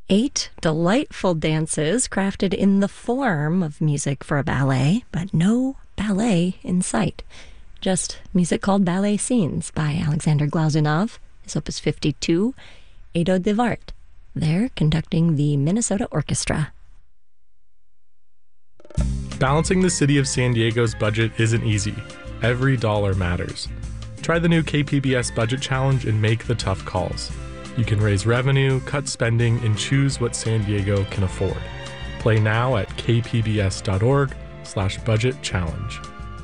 8 delightful dances crafted in the form of music for a ballet, but no ballet in sight. Just music called Ballet Scenes by Alexander Glazunov, his Opus 52, Edo de Wart. They're conducting the Minnesota Orchestra. Balancing the city of San Diego's budget isn't easy. Every dollar matters. Try the new KPBS Budget Challenge and make the tough calls. You can raise revenue, cut spending, and choose what San Diego can afford. Play now at kpbs.org/budget challenge.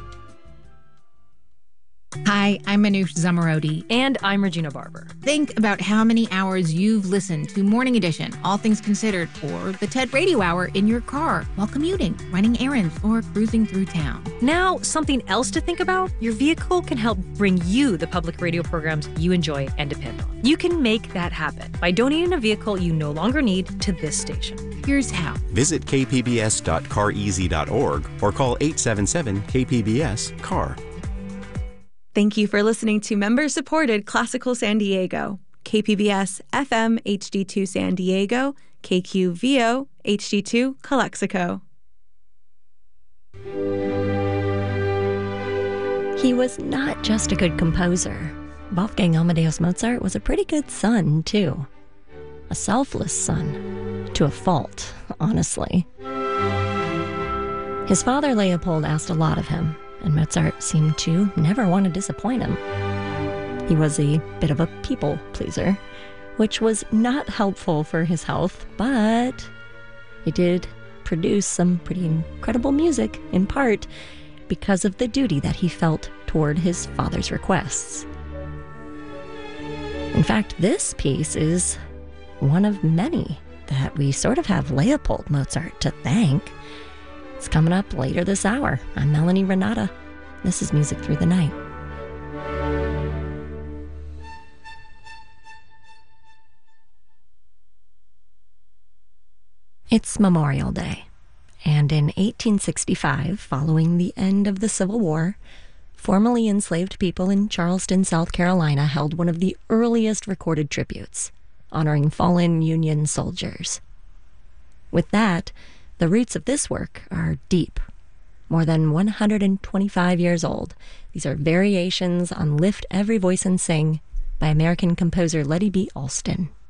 Hi, I'm Manoush Zamarodi. And I'm Regina Barber. Think about how many hours you've listened to Morning Edition, All Things Considered, or the TED Radio Hour in your car while commuting, running errands, or cruising through town. Now, something else to think about? Your vehicle can help bring you the public radio programs you enjoy and depend on. You can make that happen by donating a vehicle you no longer need to this station. Here's how. Visit kpbs.careasy.org or call 877-KPBS-CAR. Thank you for listening to member-supported Classical San Diego, KPBS FM HD2 San Diego, KQVO HD2 Calexico. He was not just a good composer. Wolfgang Amadeus Mozart was a pretty good son, too. A selfless son, to a fault, honestly. His father, Leopold, asked a lot of him, and Mozart seemed to never want to disappoint him. He was a bit of a people pleaser, which was not helpful for his health, but he did produce some pretty incredible music, in part because of the duty that he felt toward his father's requests. In fact, this piece is one of many that we sort of have Leopold Mozart to thank. It's coming up later this hour. I'm Melanie Renata. This is Music Through the Night. It's Memorial Day, and in 1865, following the end of the Civil War, formerly enslaved people in Charleston, South Carolina held one of the earliest recorded tributes, honoring fallen Union soldiers. With that, the roots of this work are deep, more than 125 years old. These are variations on Lift Every Voice and Sing by American composer Letty B. Alston.